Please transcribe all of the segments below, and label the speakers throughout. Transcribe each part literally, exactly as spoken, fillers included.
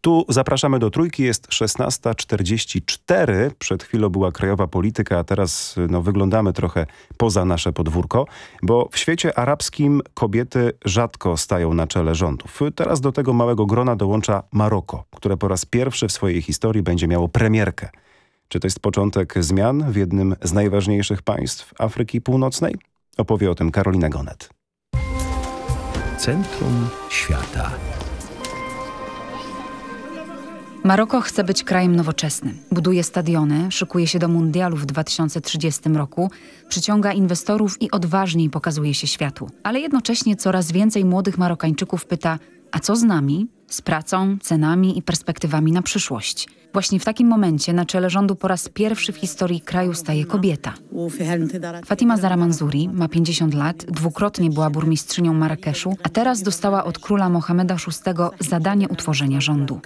Speaker 1: Tu zapraszamy do Trójki, jest szesnasta czterdzieści cztery. Przed chwilą była krajowa polityka, a teraz no, wyglądamy trochę poza nasze podwórko, bo w świecie arabskim kobiety rzadko stają na czele rządów. Teraz do tego małego grona dołącza Maroko, które po raz pierwszy w swojej historii będzie miało premierkę. Czy to jest początek zmian w jednym z najważniejszych państw Afryki Północnej? Opowie o tym Karolina Gonet.
Speaker 2: Centrum świata.
Speaker 3: Maroko chce być krajem nowoczesnym. Buduje stadiony, szykuje się do mundialu w dwa tysiące trzydziestym roku, przyciąga inwestorów i odważniej pokazuje się światu. Ale jednocześnie coraz więcej młodych Marokańczyków pyta, a co z nami? Z pracą, cenami i perspektywami na przyszłość. Właśnie w takim momencie na czele rządu po raz pierwszy w historii kraju staje kobieta. Fatima Zahra Mansouri ma pięćdziesiąt lat, dwukrotnie była burmistrzynią Marrakeszu, a teraz dostała od króla Mohameda szóstego zadanie utworzenia rządu.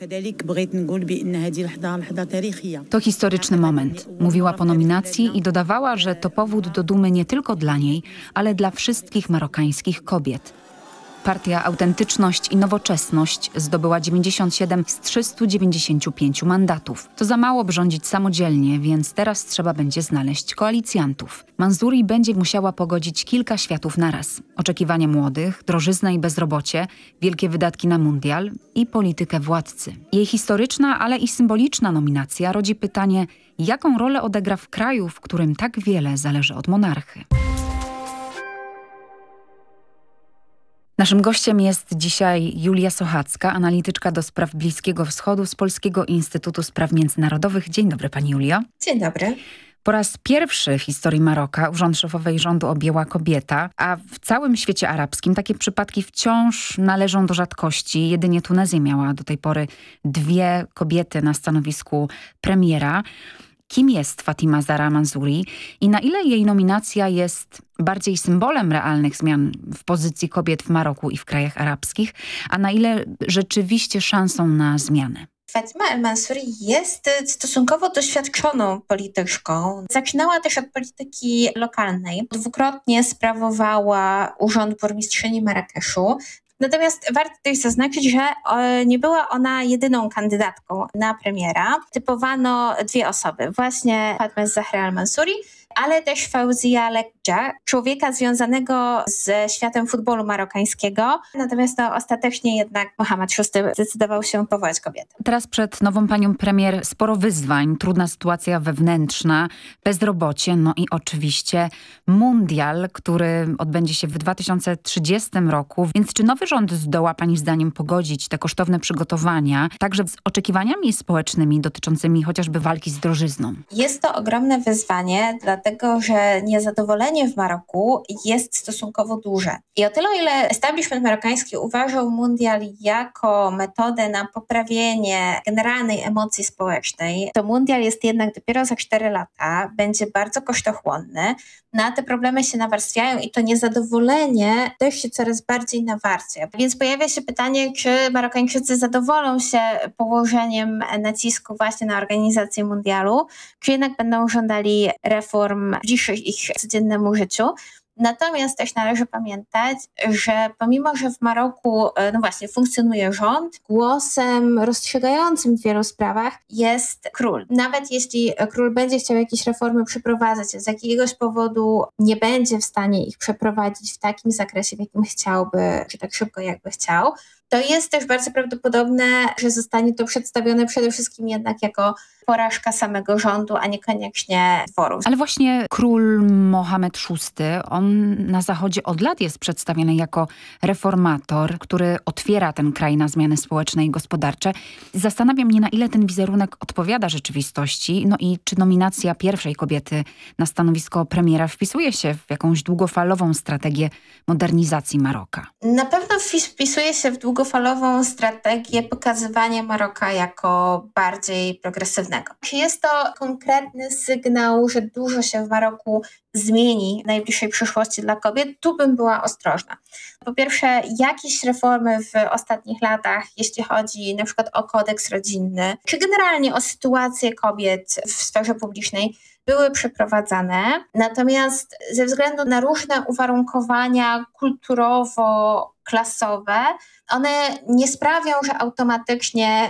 Speaker 3: To historyczny moment, mówiła po nominacji i dodawała, że to powód do dumy nie tylko dla niej, ale dla wszystkich marokańskich kobiet. Partia Autentyczność i Nowoczesność zdobyła dziewięćdziesiąt siedem z trzystu dziewięćdziesięciu pięciu mandatów. To za mało, by rządzić samodzielnie, więc teraz trzeba będzie znaleźć koalicjantów. Mansouri będzie musiała pogodzić kilka światów naraz. Oczekiwania młodych, drożyzna i bezrobocie, wielkie wydatki na mundial i politykę władcy. Jej historyczna, ale i symboliczna nominacja rodzi pytanie, jaką rolę odegra w kraju, w którym tak wiele zależy od monarchy. Naszym gościem jest dzisiaj Julia Sochacka, analityczka do spraw Bliskiego Wschodu z Polskiego Instytutu Spraw Międzynarodowych. Dzień dobry, pani Julio.
Speaker 4: Dzień dobry.
Speaker 3: Po raz pierwszy w historii Maroka urząd szefowej rządu objęła kobieta, a w całym świecie arabskim takie przypadki wciąż należą do rzadkości. Jedynie Tunezja miała do tej pory dwie kobiety na stanowisku premiera. Kim jest Fatima Zahra Mansouri i na ile jej nominacja jest bardziej symbolem realnych zmian w pozycji kobiet w Maroku i w krajach arabskich, a na ile rzeczywiście szansą na zmianę?
Speaker 4: Fatima al-Mansouri jest stosunkowo doświadczoną polityczką. Zaczynała też od polityki lokalnej. Dwukrotnie sprawowała urząd burmistrzyni Marrakeszu. Natomiast warto też zaznaczyć, że nie była ona jedyną kandydatką na premiera. Typowano dwie osoby, właśnie Fatimę Zahra al-Mansouri, ale też Fauzia Lejdja, człowieka związanego ze światem futbolu marokańskiego. Natomiast to ostatecznie jednak Mohamed szósty zdecydował się powołać kobietę.
Speaker 3: Teraz przed nową panią premier sporo wyzwań, trudna sytuacja wewnętrzna, bezrobocie, no i oczywiście mundial, który odbędzie się w dwa tysiące trzydziestym roku. Więc czy nowy rząd zdoła pani zdaniem pogodzić te kosztowne przygotowania, także z oczekiwaniami społecznymi dotyczącymi chociażby walki z drożyzną?
Speaker 4: Jest to ogromne wyzwanie, dlatego że niezadowolenie w Maroku jest stosunkowo duże. I o tyle, o ile establishment marokański uważał mundial jako metodę na poprawienie generalnej emocji społecznej, to mundial jest jednak dopiero za cztery lata, będzie bardzo kosztochłonny. Na te problemy się nawarstwiają i to niezadowolenie też się coraz bardziej nawarstwia. Więc pojawia się pytanie, czy Marokańczycy zadowolą się położeniem nacisku właśnie na organizację mundialu, czy jednak będą żądali reform bliższych ich codziennemu życiu. Natomiast też należy pamiętać, że pomimo, że w Maroku no właśnie funkcjonuje rząd, głosem rozstrzygającym w wielu sprawach jest król. Nawet jeśli król będzie chciał jakieś reformy przeprowadzać, z jakiegoś powodu nie będzie w stanie ich przeprowadzić w takim zakresie, w jakim chciałby, czy tak szybko jakby chciał, to jest też bardzo prawdopodobne, że zostanie to przedstawione przede wszystkim jednak jako porażka samego rządu, a niekoniecznie dworu.
Speaker 3: Ale właśnie król Mohamed szósty, on na Zachodzie od lat jest przedstawiany jako reformator, który otwiera ten kraj na zmiany społeczne i gospodarcze. Zastanawiam mnie, na ile ten wizerunek odpowiada rzeczywistości, no i czy nominacja pierwszej kobiety na stanowisko premiera wpisuje się w jakąś długofalową strategię modernizacji Maroka.
Speaker 4: Na pewno wpisuje się w długofalową strategię pokazywania Maroka jako bardziej progresywnego. Jest to konkretny sygnał, że dużo się w Maroku zmieni w najbliższej przyszłości dla kobiet. Tu bym była ostrożna. Po pierwsze, jakieś reformy w ostatnich latach, jeśli chodzi na przykład o kodeks rodzinny, czy generalnie o sytuację kobiet w sferze publicznej, były przeprowadzane. Natomiast ze względu na różne uwarunkowania kulturowo-klasowe, one nie sprawią, że automatycznie